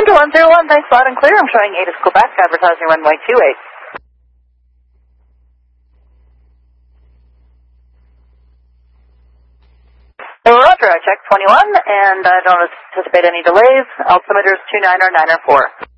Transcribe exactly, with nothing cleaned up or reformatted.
Roger, one zero one, thanks, loud and clear. I'm showing eight is Quebec, advertising runway two eight. So Roger, I checked twenty-one, and I don't anticipate any delays. Altimeter is two nine or nine or four.